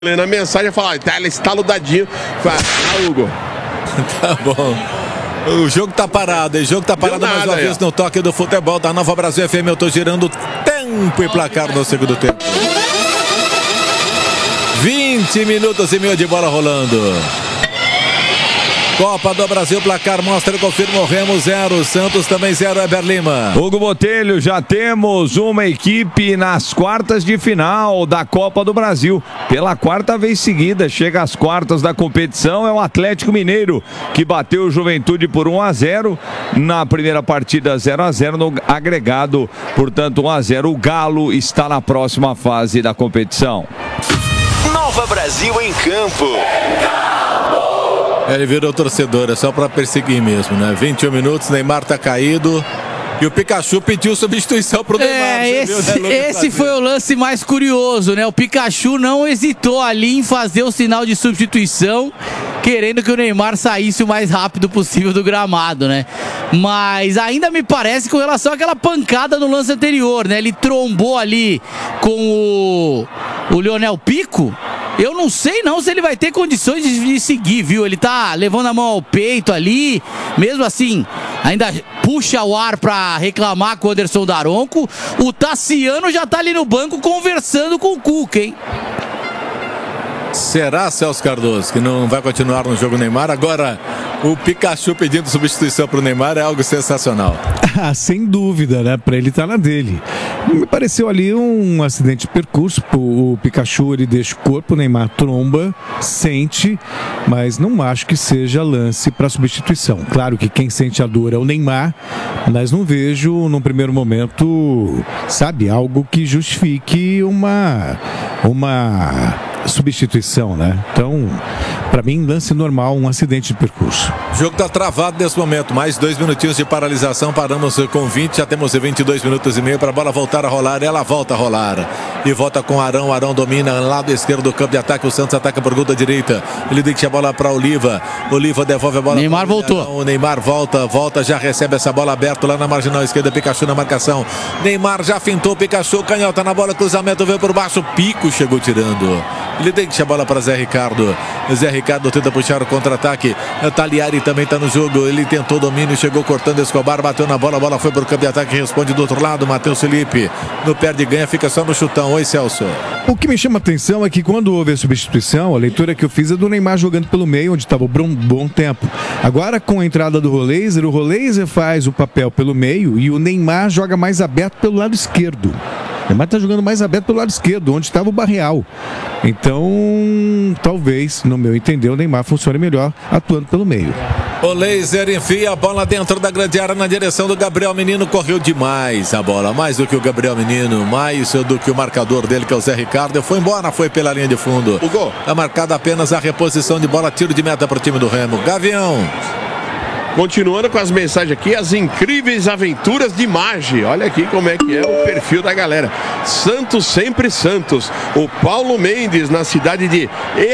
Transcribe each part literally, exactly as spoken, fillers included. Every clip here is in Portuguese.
Na mensagem fala, tá, ela está ludadinho. Fala, ah, Hugo. Tá bom. O jogo tá parado, o jogo tá parado mais uma vez no toque do futebol da Nova Brasil F M. Eu tô girando tempo e placar no segundo tempo. vinte minutos e meio de bola rolando. Copa do Brasil, placar mostra e confirma o Remo zero, Santos também zero, Eber Lima. Hugo Botelho, já temos uma equipe nas quartas de final da Copa do Brasil. Pela quarta vez seguida, chega às quartas da competição, é o Atlético Mineiro, que bateu o Juventude por um a zero. Na primeira partida zero a zero, no agregado, portanto um a zero. O Galo está na próxima fase da competição. Nova Brasil em campo. Ele virou torcedor, é só para perseguir mesmo, né? vinte e um minutos, Neymar tá caído. E o Pikachu pediu substituição pro Neymar. É, esse, viu, né, esse foi o lance mais curioso, né? O Pikachu não hesitou ali em fazer o sinal de substituição, querendo que o Neymar saísse o mais rápido possível do gramado, né? Mas ainda me parece com relação àquela pancada no lance anterior, né? Ele trombou ali com o, o Lionel Pico. Eu não sei não se ele vai ter condições de, de seguir, viu? Ele tá levando a mão ao peito ali, mesmo assim, ainda puxa o ar pra reclamar com o Anderson Daronco. O Tassiano já tá ali no banco conversando com o Cuca, hein? Será, Celso Cardoso, que não vai continuar no jogo Neymar? Agora, o Pikachu pedindo substituição pro Neymar é algo sensacional. Ah, sem dúvida, né? Pra ele tá na dele. Me pareceu ali um acidente de percurso. O Pikachu, ele deixa o corpo, o Neymar tromba, sente, mas não acho que seja lance para substituição. Claro que quem sente a dor é o Neymar, mas não vejo, num primeiro momento, sabe, algo que justifique uma... uma... substituição, né? Então, para mim, lance normal, um acidente de percurso. O jogo tá travado nesse momento, mais dois minutinhos de paralisação, paramos com vinte, já temos vinte e dois minutos e meio para a bola voltar a rolar, ela volta a rolar e volta com Arão, Arão domina lado esquerdo do campo de ataque, o Santos ataca por gol da direita, ele deixa a bola para Oliva, Oliva devolve a bola, Neymar voltou, o Neymar volta, volta, já recebe essa bola aberta lá na marginal esquerda, Pikachu na marcação, Neymar já fintou, Pikachu, canhota na bola, cruzamento veio por baixo, Pico chegou tirando. Ele deixa a bola para Zé Ricardo. Zé Ricardo tenta puxar o contra-ataque. Taliari também está no jogo. Ele tentou domínio, chegou cortando Escobar, bateu na bola, a bola foi para o campo de ataque, responde do outro lado, Matheus Felipe. No perde e ganha, fica só no chutão. Oi, Celso. O que me chama a atenção é que quando houve a substituição, a leitura que eu fiz é do Neymar jogando pelo meio, onde estava um bom tempo. Agora, com a entrada do Roleiser, o Roleiser faz o papel pelo meio e o Neymar joga mais aberto pelo lado esquerdo. O Neymar está jogando mais aberto pelo lado esquerdo, onde estava o Barreal. Então, talvez, no meu entender, o Neymar funcione melhor atuando pelo meio. O Laser enfia a bola dentro da grande área na direção do Gabriel Menino. Correu demais a bola, mais do que o Gabriel Menino, mais do que o marcador dele, que é o Zé Ricardo. Foi embora, foi pela linha de fundo. O gol. Está marcada apenas a reposição de bola, tiro de meta para o time do Remo. Gavião. Continuando com as mensagens aqui, as incríveis aventuras de Magi. Olha aqui como é que é o perfil da galera. Santos sempre Santos. O Paulo Mendes, na cidade de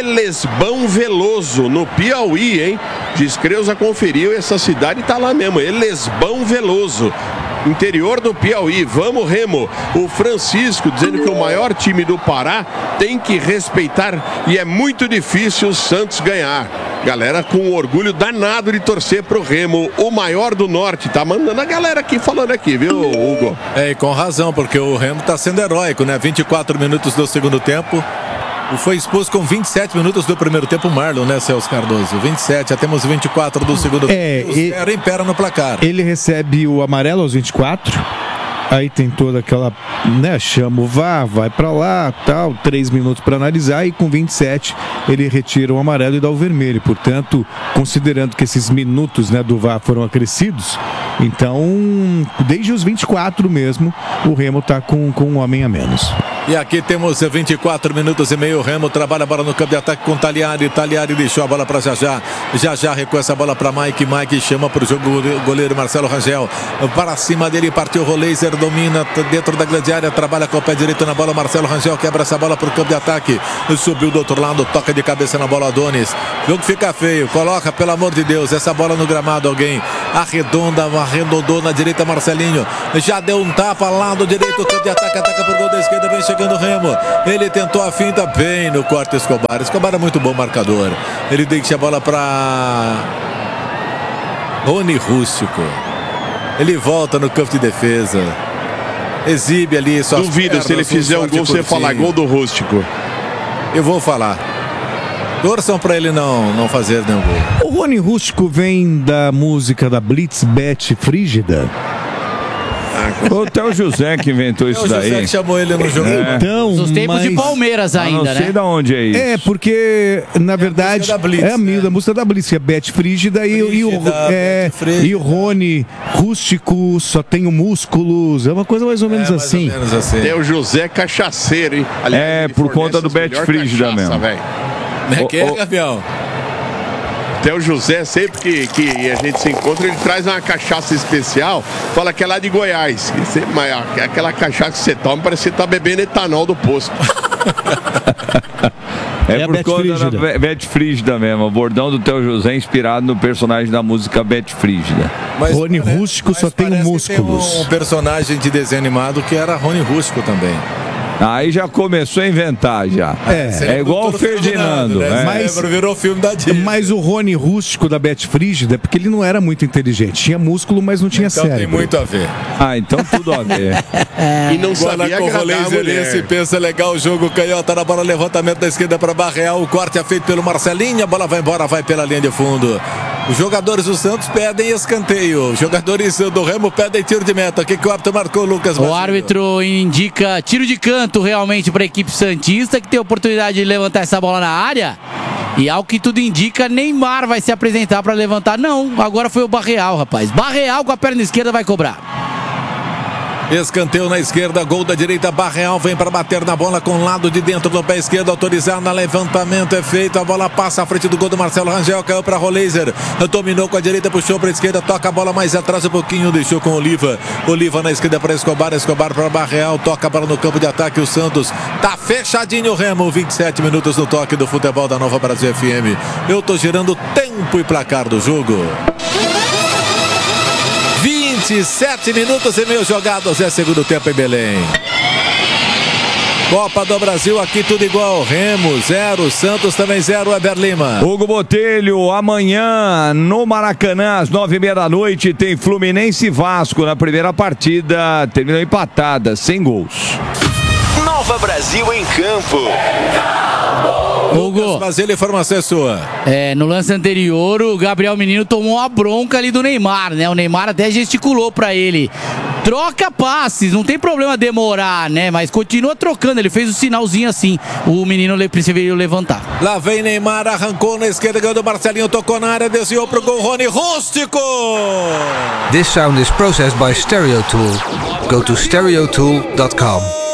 Elesbão Veloso, no Piauí, hein? Diz Creuza conferiu, essa cidade tá lá mesmo, Elesbão Veloso, interior do Piauí. Vamos, Remo. O Francisco dizendo que o maior time do Pará tem que respeitar e é muito difícil o Santos ganhar. Galera com um orgulho danado de torcer pro Remo, o maior do norte. Tá mandando a galera aqui falando aqui, viu, Hugo? É, e com razão, porque o Remo tá sendo heróico, né? vinte e quatro minutos do segundo tempo. Foi expulso com vinte e sete minutos do primeiro tempo o Marlon, né, Celso Cardoso? vinte e sete, já temos vinte e quatro do segundo é, tempo. O Zero impera no placar. Ele recebe o amarelo aos vinte e quatro. Aí tem toda aquela, né, chama o V A R, vai pra lá, tal, três minutos para analisar e com vinte e sete ele retira o amarelo e dá o vermelho. Portanto, considerando que esses minutos, né, do V A R foram acrescidos, então, desde os vinte e quatro mesmo, o Remo tá com, com um homem a menos. E aqui temos vinte e quatro minutos e meio. O Remo trabalha a bola no campo de ataque com Taliari. Taliari deixou a bola para Jajá. Jajá recua essa bola para Mike. Mike chama para o jogo o goleiro Marcelo Rangel. Para cima dele partiu o Roleiser. Domina dentro da grande área. Trabalha com o pé direito na bola. Marcelo Rangel quebra essa bola para o campo de ataque. Subiu do outro lado. Toca de cabeça na bola Adonis. O jogo fica feio. Coloca, pelo amor de Deus, essa bola no gramado. Alguém arredonda, arredondou na direita. Marcelinho já deu um tapa lá do direito. Campo de ataque. Ataca por gol da esquerda. Vem chegando chegando o Remo. Ele tentou a finta bem no corte Escobar. Escobar é muito bom marcador. Ele deixa a bola para Rony Rústico. Ele volta no campo de defesa. Exibe ali suas Duvido, se ele fizer um gol, você falar gol do Rústico. Eu vou falar. Torçam pra ele não, não fazer nenhum gol. O Rony Rústico vem da música da Blitz Bet Frígida. Até o José que inventou isso daí. O José que chamou ele no jogo. É. Então, Os tempos mas... de Palmeiras ainda, né? Não sei né? de onde é isso. É, porque, na é verdade, a Blitz, é a né? da música da Blitz, que é Bet Frígida, e, e, o, Frígida, é, Frígida. e o Rony Rústico só tem músculos. É uma coisa mais ou menos É, mais assim. ou menos assim. Tem o José Cachaceiro, hein? É, ele por conta fornece do as Bet melhor Frígida cachaça, mesmo. velho. Como é que é, Ô, ô, Gavião? Até o José, sempre que, que a gente se encontra, ele traz uma cachaça especial, fala que é lá de Goiás. Que sempre, mas aquela cachaça que você toma, parece que você tá bebendo etanol do posto. É, É a por Bet conta Frígida. da Be- Bet Frígida mesmo. O bordão do Theo José inspirado no personagem da música Bet Frígida. Mas Rony parece- Rústico mas só tem parece que músculos. Tem um personagem de desenho animado que era Rony Rústico também. Aí já começou a inventar já. É. É igual o Ferdinando. né? né? Mas- Mas virou filme da Disney. Mas o Rony Rústico da Bet Frígida é porque ele não era muito inteligente. Tinha músculo, mas não tinha Então cérebro. tem muito a ver. Ah, então tudo a ver. E não Bola sabia com o agradar a Rolês mulher. se pensa legal o jogo. Canhota na bola, levantamento da esquerda para Barreal. O corte é feito pelo Marcelinho. A bola vai embora, vai pela linha de fundo. Os jogadores do Santos pedem escanteio. Os jogadores do Remo pedem tiro de meta. O que, que o árbitro marcou, Lucas? O Basílio? árbitro indica tiro de canto realmente para a equipe santista, que tem a oportunidade de levantar essa bola na área. E ao que tudo indica, Neymar vai se apresentar para levantar. Não, agora foi o Barreal, rapaz. Barreal com a perna esquerda vai cobrar. Escanteio na esquerda, gol da direita. Barreal vem para bater na bola com o lado de dentro do pé esquerdo, autorizado. Levantamento é feito, a bola passa à frente do gol do Marcelo Rangel, caiu para Roleiser, dominou com a direita, puxou para a esquerda, toca a bola mais atrás um pouquinho, deixou com Oliva. Oliva na esquerda para Escobar, Escobar para Barreal, toca a bola no campo de ataque. O Santos tá fechadinho, o Remo. vinte e sete minutos no toque do futebol da Nova Brasil F M. Eu tô girando tempo e placar do jogo. vinte e sete minutos e meio jogados, é segundo tempo em Belém. Copa do Brasil, aqui tudo igual. Remo zero, Santos também zero, Eber Lima. Hugo Botelho, amanhã no Maracanã, às nove e meia da noite, tem Fluminense e Vasco na primeira partida. Terminou empatada, sem gols. Nova Brasil em campo. Hugo, Mas ele informação é sua. é, no lance anterior, o Gabriel Menino tomou uma bronca ali do Neymar, né? O Neymar até gesticulou pra ele. Troca passes, não tem problema demorar, né? Mas continua trocando, ele fez o sinalzinho assim. O menino preferiu levantar. Lá vem Neymar, arrancou na esquerda, ganhou do Marcelinho, tocou na área, desviou pro gol, Rony Rústico. This sound is processed by Stereo Tool. Go to stereo tool dot com.